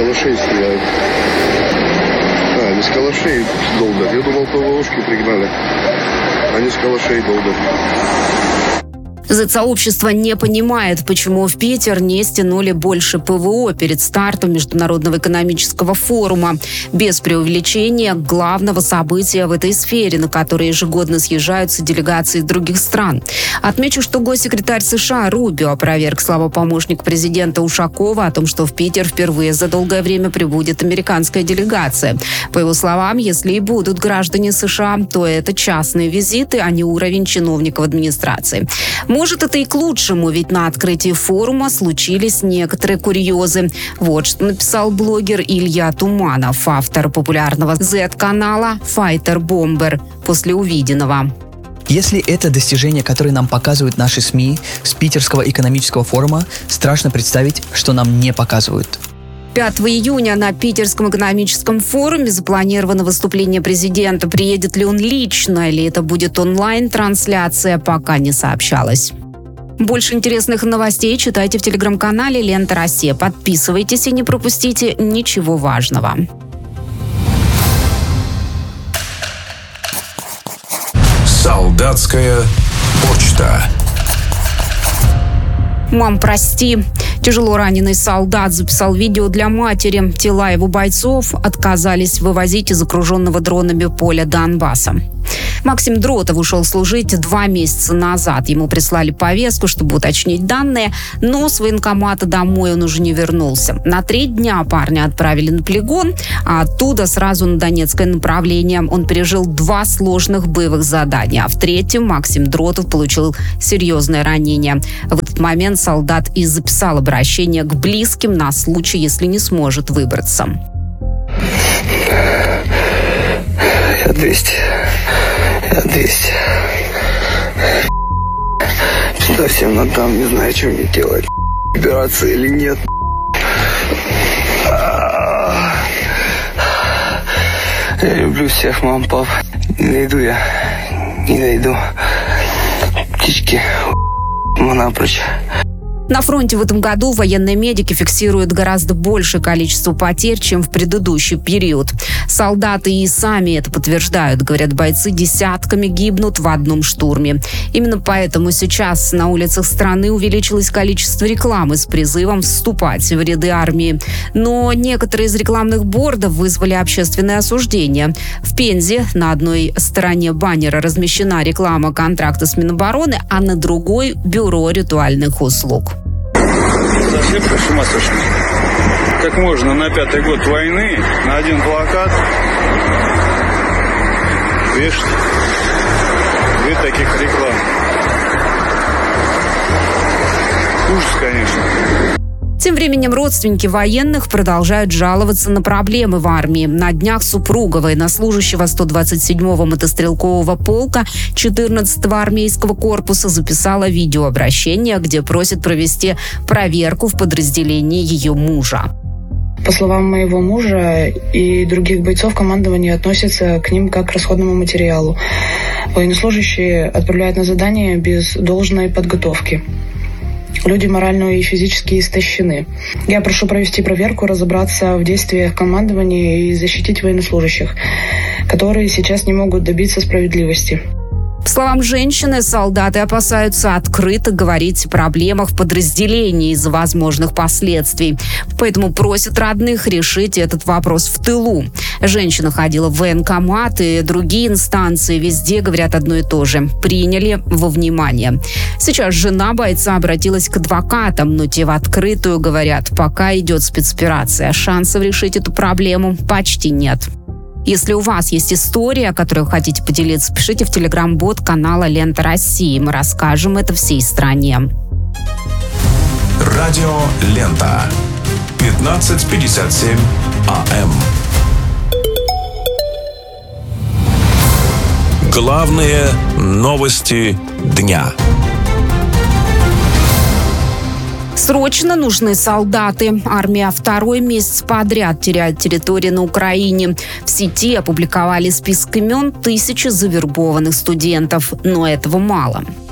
калашей стреляют. Они с калашей долбят. Я думал, ПВОшки пригнали. Они с калашей долбят. Зет-сообщество не понимает, почему в Питер не стянули больше ПВО перед стартом Международного экономического форума. Без преувеличения главного события в этой сфере, на которое ежегодно съезжаются делегации других стран. Отмечу, что госсекретарь США Рубио опроверг слова помощника президента Ушакова о том, что в Питер впервые за долгое время прибудет американская делегация. По его словам, если и будут граждане США, то это частные визиты, а не уровень чиновников администрации. Может, это и к лучшему, ведь на открытии форума случились некоторые курьезы. Вот что написал блогер Илья Туманов, автор популярного Z-канала «Fighter Bomber» после увиденного. Если это достижения, которые нам показывают наши СМИ с Питерского экономического форума, страшно представить, что нам не показывают. 5 июня на Питерском экономическом форуме запланировано выступление президента. Приедет ли он лично или это будет онлайн-трансляция, пока не сообщалось. Больше интересных новостей читайте в телеграм-канале «Лента Россия». Подписывайтесь и не пропустите ничего важного. Солдатская почта. «Мам, прости». Тяжело раненый солдат записал видео для матери. Тела его бойцов отказались вывозить из окруженного дронами поля Донбасса. Максим Дротов ушел служить 2 месяца назад. Ему прислали повестку, чтобы уточнить данные, но с военкомата домой он уже не вернулся. На 3 дня парня отправили на полигон, а оттуда сразу на Донецкое направление. Он пережил 2 сложных боевых задания, а в 3-м Максим Дротов получил серьезное ранение. В этот момент солдат и записал обращение к близким на случай, если не сможет выбраться. Я 200. Совсем надам, не знаю, что мне делать. Убираться или нет. Я люблю всех, мам, пап. Не найду. Птички, напрочь. На фронте в этом году военные медики фиксируют гораздо большее количество потерь, чем в предыдущий период. Солдаты и сами это подтверждают. Говорят, бойцы десятками гибнут в одном штурме. Именно поэтому сейчас на улицах страны увеличилось количество рекламы с призывом вступать в ряды армии. Но некоторые из рекламных бордов вызвали общественное осуждение. В Пензе на одной стороне баннера размещена реклама контракта с Минобороны, а на другой – бюро ритуальных услуг. Совсем с ума сошли. Как можно на 5-й год войны на один плакат вешать 2 таких реклам? Ужас, конечно. Тем временем родственники военных продолжают жаловаться на проблемы в армии. На днях супруга военнослужащего 127-го мотострелкового полка 14-го армейского корпуса записала видеообращение, где просит провести проверку в подразделении ее мужа. По словам моего мужа и других бойцов, командование относится к ним как к расходному материалу. Военнослужащие отправляют на задание без должной подготовки. Люди морально и физически истощены. Я прошу провести проверку, разобраться в действиях командования и защитить военнослужащих, которые сейчас не могут добиться справедливости. По словам женщины, солдаты опасаются открыто говорить о проблемах в подразделении из-за возможных последствий. Поэтому просят родных решить этот вопрос в тылу. Женщина ходила в военкомат и другие инстанции. Везде говорят одно и то же. Приняли во внимание. Сейчас жена бойца обратилась к адвокатам, но те в открытую говорят, пока идет спецоперация, шансов решить эту проблему почти нет. Если у вас есть история, которой вы хотите поделиться, пишите в телеграм-бот канала «Лента России». Мы расскажем это всей стране. Радио «Лента». 15:57 АМ. Главные новости дня. Срочно нужны солдаты. Армия 2-й месяц подряд теряет территории на Украине. В сети опубликовали список имен 1000 завербованных студентов. Но этого мало.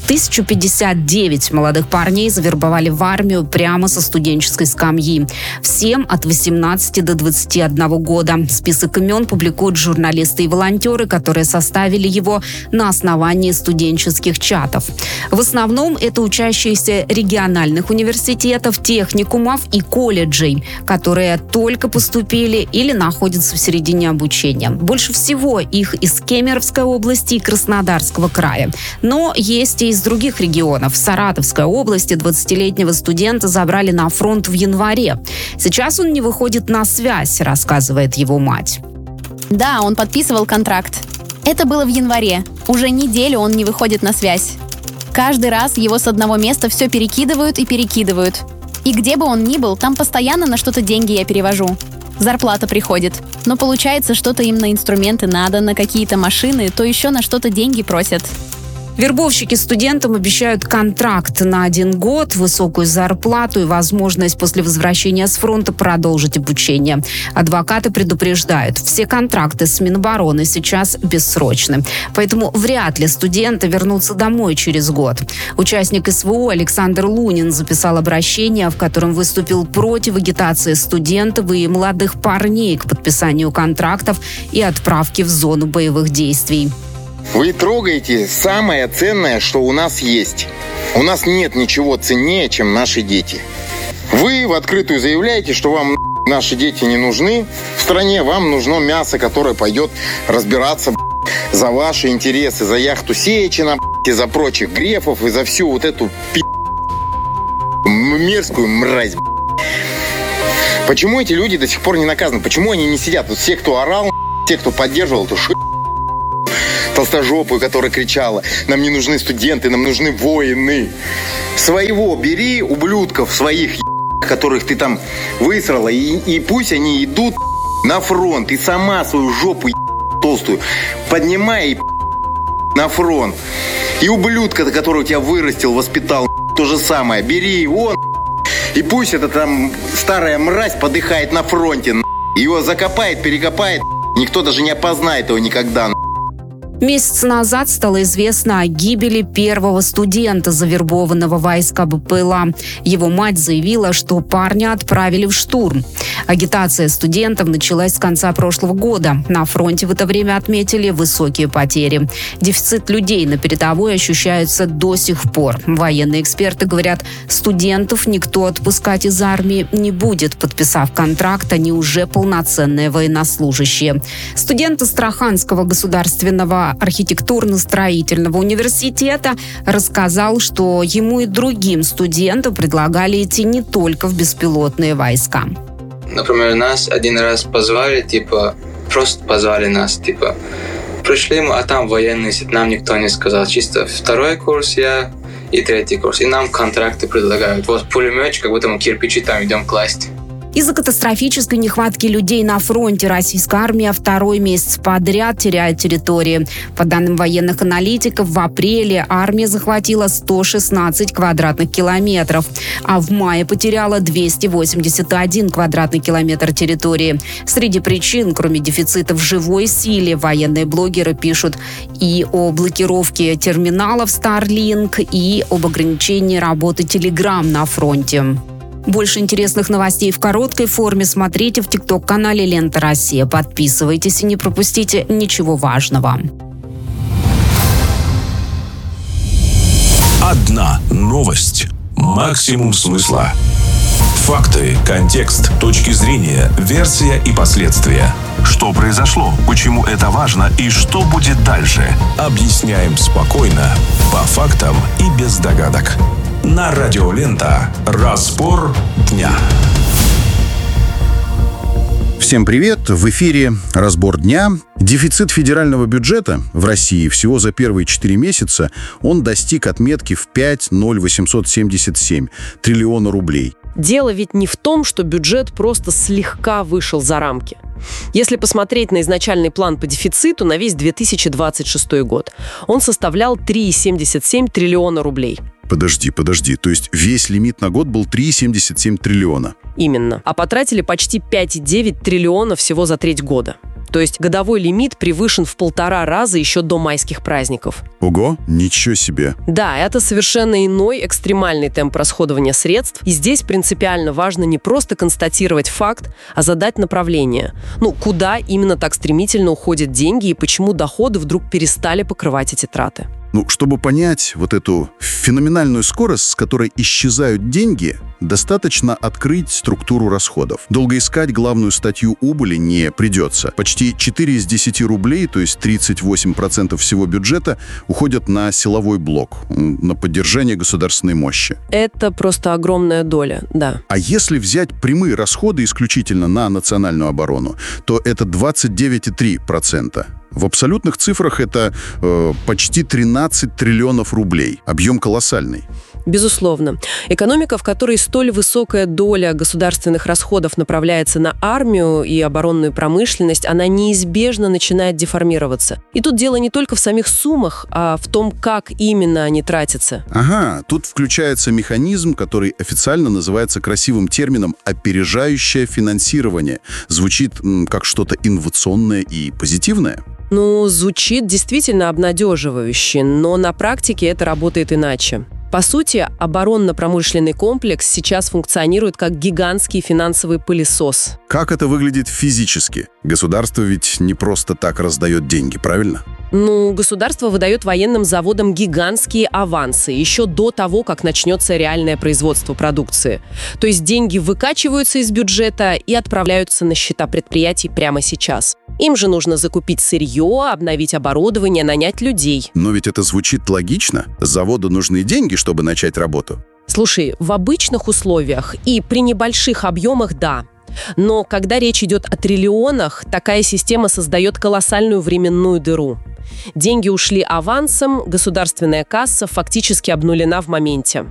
1059 молодых парней завербовали в армию прямо со студенческой скамьи. Всем от 18 до 21 года. Список имен публикуют журналисты и волонтеры, которые составили его на основании студенческих чатов. В основном это учащиеся региональных университетов, техникумов и колледжей, которые только поступили или находятся в середине обучения. Больше всего их из Кемеровской области и Краснодарского края. Но есть и из других регионов. В Саратовской области 20-летнего студента забрали на фронт в январе. Сейчас он не выходит на связь, рассказывает его мать. Да, он подписывал контракт. Это было в январе. Уже неделю он не выходит на связь. Каждый раз его с одного места все перекидывают и перекидывают. И где бы он ни был, там постоянно на что-то деньги я перевожу. Зарплата приходит. Но получается, что-то им на инструменты надо, на какие-то машины, то еще на что-то деньги просят. Вербовщики студентам обещают контракт на 1 год, высокую зарплату и возможность после возвращения с фронта продолжить обучение. Адвокаты предупреждают, все контракты с Минобороны сейчас бессрочны. Поэтому вряд ли студенты вернутся домой через год. Участник СВО Александр Лунин записал обращение, в котором выступил против агитации студентов и молодых парней к подписанию контрактов и отправке в зону боевых действий. Вы трогаете самое ценное, что у нас есть. У нас нет ничего ценнее, чем наши дети. Вы в открытую заявляете, что вам наши дети не нужны. В стране вам нужно мясо, которое пойдет разбираться за ваши интересы, за яхту Сечина, и за прочих Грефов, и за всю вот эту мерзкую мразь. Почему эти люди до сих пор не наказаны? Почему они не сидят? Вот все, кто орал, те, кто поддерживал эту толстожопую, которая кричала: нам не нужны студенты, нам нужны воины. Своего бери, ублюдков своих, которых ты там высрала, и пусть они идут на фронт. И сама свою жопу толстую поднимай на фронт. И ублюдка, который тебя вырастил, воспитал, то же самое. Бери его, и пусть эта там старая мразь подыхает на фронте. Его закопает, перекопает, никто даже не опознает его никогда. Месяц назад стало известно о гибели первого студента, завербованного в войска БПЛА. Его мать заявила, что парня отправили в штурм. Агитация студентов началась с конца прошлого года. На фронте в это время отметили высокие потери. Дефицит людей на передовой ощущается до сих пор. Военные эксперты говорят, студентов никто отпускать из армии не будет. Подписав контракт, они уже полноценные военнослужащие. Студент Астраханского государственного архитектурно-строительного университета рассказал, что ему и другим студентам предлагали идти не только в беспилотные войска. Например, нас один раз позвали, просто позвали нас, пришли мы, а там военные, нам никто не сказал. Чисто 2-й курс я и 3-й курс. И нам контракты предлагают. Вот пулеметчик, как будто мы кирпичи там идем класть. Из-за катастрофической нехватки людей на фронте российская армия 2-й месяц подряд теряет территории. По данным военных аналитиков, в апреле армия захватила 116 квадратных километров, а в мае потеряла 281 квадратный километр территории. Среди причин, кроме дефицита в живой силе, военные блогеры пишут и о блокировке терминалов Starlink, и об ограничении работы Telegram на фронте. Больше интересных новостей в короткой форме смотрите в ТикТок-канале «Лента Россия». Подписывайтесь и не пропустите ничего важного. Одна новость. Максимум смысла. Факты, контекст, точки зрения, версия и последствия. Что произошло, почему это важно и что будет дальше. Объясняем спокойно, по фактам и без догадок. На радио «Лента». Разбор дня. Всем привет! В эфире «Разбор дня». Дефицит федерального бюджета в России всего за первые 4 месяца он достиг отметки в 5,0877 триллиона рублей. Дело ведь не в том, что бюджет просто слегка вышел за рамки. Если посмотреть на изначальный план по дефициту на весь 2026 год, он составлял 3,77 триллиона рублей. Подожди. То есть весь лимит на год был 3,77 триллиона? Именно. А потратили почти 5,9 триллиона всего за треть года. То есть годовой лимит превышен в 1,5 раза еще до майских праздников. Ого, ничего себе. Да, это совершенно иной экстремальный темп расходования средств. И здесь принципиально важно не просто констатировать факт, а задать направление. Куда именно так стремительно уходят деньги и почему доходы вдруг перестали покрывать эти траты. Чтобы понять вот эту феноменальную скорость, с которой исчезают деньги, достаточно открыть структуру расходов. Долго искать главную статью убыли не придется. Почти 4 из 10 рублей, то есть 38% всего бюджета, уходят на силовой блок, на поддержание государственной мощи. Это просто огромная доля, да. А если взять прямые расходы исключительно на национальную оборону, то это 29,3%. В абсолютных цифрах это почти 13 триллионов рублей. Объем колоссальный. Безусловно. Экономика, в которой столь высокая доля государственных расходов направляется на армию и оборонную промышленность, она неизбежно начинает деформироваться. И тут дело не только в самих суммах, а в том, как именно они тратятся. Ага, тут включается механизм, который официально называется красивым термином «опережающее финансирование». Звучит как что-то инновационное и позитивное. Звучит действительно обнадеживающе, но на практике это работает иначе. По сути, оборонно-промышленный комплекс сейчас функционирует как гигантский финансовый пылесос. Как это выглядит физически? Государство ведь не просто так раздает деньги, правильно? Государство выдает военным заводам гигантские авансы еще до того, как начнется реальное производство продукции. То есть деньги выкачиваются из бюджета и отправляются на счета предприятий прямо сейчас. Им же нужно закупить сырье, обновить оборудование, нанять людей. Но ведь это звучит логично. Заводу нужны деньги, чтобы начать работу. Слушай, в обычных условиях и при небольших объемах – да. Но когда речь идет о триллионах, такая система создает колоссальную временную дыру. Деньги ушли авансом, государственная касса фактически обнулена в моменте.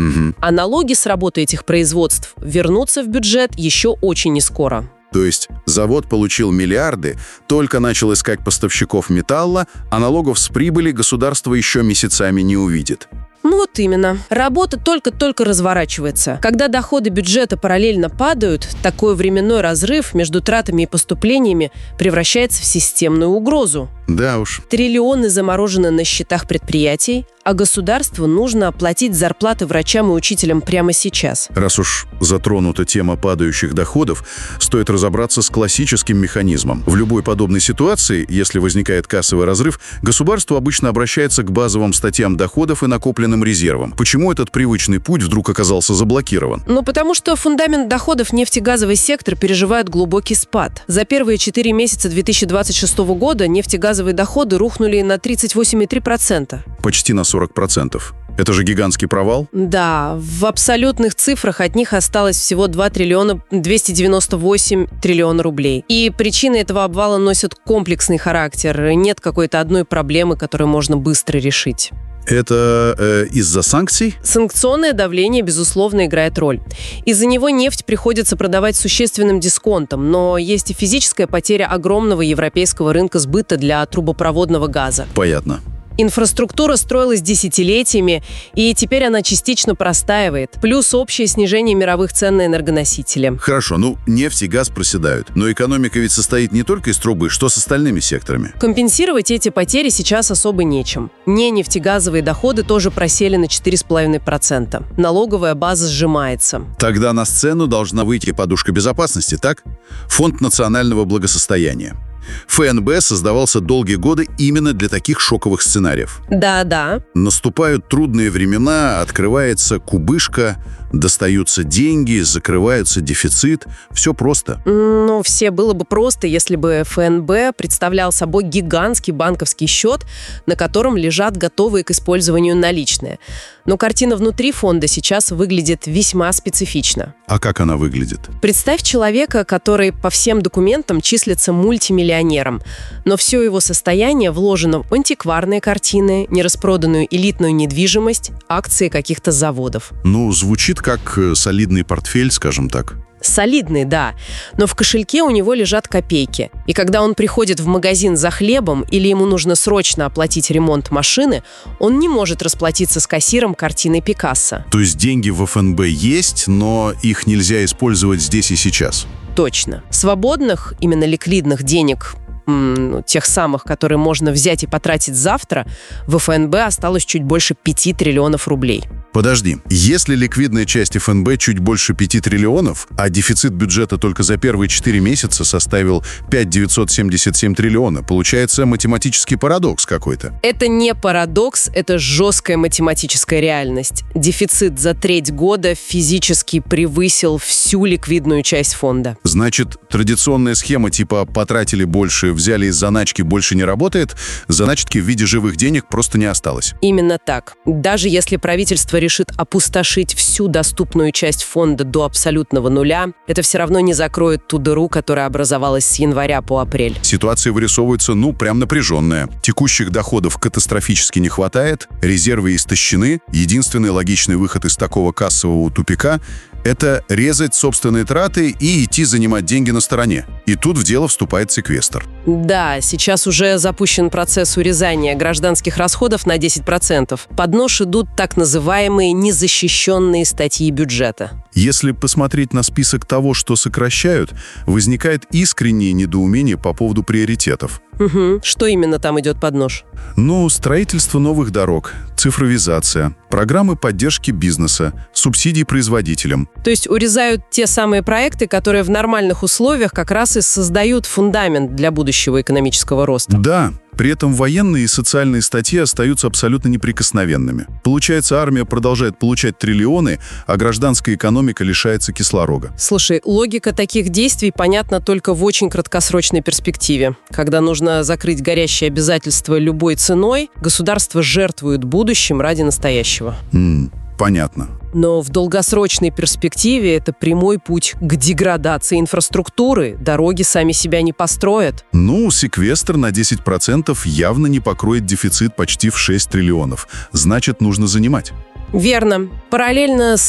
А налоги с работы этих производств вернутся в бюджет еще очень нескоро. То есть завод получил миллиарды, только начал искать поставщиков металла, а налогов с прибыли государство еще месяцами не увидит. Вот именно. Работа только-только разворачивается. Когда доходы бюджета параллельно падают, такой временной разрыв между тратами и поступлениями превращается в системную угрозу. Да уж. Триллионы заморожены на счетах предприятий, а государству нужно оплатить зарплаты врачам и учителям прямо сейчас. Раз уж затронута тема падающих доходов, стоит разобраться с классическим механизмом. В любой подобной ситуации, если возникает кассовый разрыв, государство обычно обращается к базовым статьям доходов и накопленным резервам. Почему этот привычный путь вдруг оказался заблокирован? Потому что фундамент доходов нефтегазовый сектор переживает глубокий спад. За первые 4 месяца 2026 года нефтегазовые доходы рухнули на 38,3%. Почти на 40%. Это же гигантский провал? Да, в абсолютных цифрах от них осталось всего 2 триллиона 298 триллиона рублей. И причины этого обвала носят комплексный характер. Нет какой-то одной проблемы, которую можно быстро решить. Это из-за санкций? Санкционное давление, безусловно, играет роль. Из-за него нефть приходится продавать с существенным дисконтом, но есть и физическая потеря огромного европейского рынка сбыта для трубопроводного газа. Понятно. Инфраструктура строилась десятилетиями, и теперь она частично простаивает. Плюс общее снижение мировых цен на энергоносители. Хорошо, нефть и газ проседают. Но экономика ведь состоит не только из трубы. Что с остальными секторами? Компенсировать эти потери сейчас особо нечем. Нефтегазовые доходы тоже просели на 4,5%. Налоговая база сжимается. Тогда на сцену должна выйти подушка безопасности, так? Фонд национального благосостояния. ФНБ создавался долгие годы именно для таких шоковых сценариев. Да. Наступают трудные времена, открывается кубышка, достаются деньги, закрывается дефицит. Все просто. Все было бы просто, если бы ФНБ представлял собой гигантский банковский счет, на котором лежат готовые к использованию наличные. Но картина внутри фонда сейчас выглядит весьма специфично. А как она выглядит? Представь человека, который по всем документам числится мультимиллионером, но все его состояние вложено в антикварные картины, нераспроданную элитную недвижимость, акции каких-то заводов. Звучит как солидный портфель, скажем так. Солидный, да, но в кошельке у него лежат копейки. И когда он приходит в магазин за хлебом или ему нужно срочно оплатить ремонт машины, он не может расплатиться с кассиром картиной Пикассо. То есть деньги в ФНБ есть, но их нельзя использовать здесь и сейчас? Точно. Свободных, именно ликвидных денег тех самых, которые можно взять и потратить завтра, в ФНБ осталось чуть больше 5 триллионов рублей. Подожди, если ликвидная часть ФНБ чуть больше 5 триллионов, а дефицит бюджета только за первые 4 месяца составил 5,977 триллиона, получается математический парадокс какой-то. Это не парадокс, это жесткая математическая реальность. Дефицит за треть года физически превысил всю ликвидную часть фонда. Значит, традиционная схема типа «потратили больше, взяли из заначки» больше не работает, заначки в виде живых денег просто не осталось. Именно так. Даже если правительство решит опустошить всю доступную часть фонда до абсолютного нуля, это все равно не закроет ту дыру, которая образовалась с января по апрель. Ситуация вырисовывается, прям напряженная. Текущих доходов катастрофически не хватает, резервы истощены. Единственный логичный выход из такого кассового тупика – это резать собственные траты и идти занимать деньги на стороне. И тут в дело вступает секвестр. Да, сейчас уже запущен процесс урезания гражданских расходов на 10%. Под нож идут так называемые незащищенные статьи бюджета. Если посмотреть на список того, что сокращают, возникает искреннее недоумение по поводу приоритетов. Что именно там идет под нож? Строительство новых дорог, цифровизация, программы поддержки бизнеса, субсидии производителям. То есть урезают те самые проекты, которые в нормальных условиях как раз и создают фундамент для будущего экономического роста. Да, при этом военные и социальные статьи остаются абсолютно неприкосновенными. Получается, армия продолжает получать триллионы, а гражданская экономика лишается кислорода. Слушай, логика таких действий понятна только в очень краткосрочной перспективе. Когда нужно закрыть горящие обязательства любой ценой, государство жертвует будущим ради настоящего. Понятно. Но в долгосрочной перспективе это прямой путь к деградации инфраструктуры. Дороги сами себя не построят. Секвестр на 10% явно не покроет дефицит почти в 6 триллионов. Значит, нужно занимать. Верно. Параллельно с